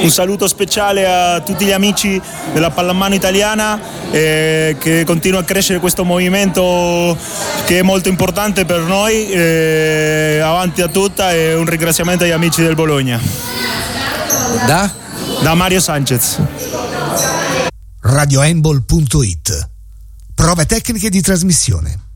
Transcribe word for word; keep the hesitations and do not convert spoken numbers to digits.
Un saluto speciale a tutti gli amici della pallamano italiana, eh, che continua a crescere questo movimento che è molto importante per noi, eh, avanti a tutta, e un ringraziamento agli amici del Bologna. Da? Da Mario Sanchez. radiohandball punto it. Prove tecniche di trasmissione.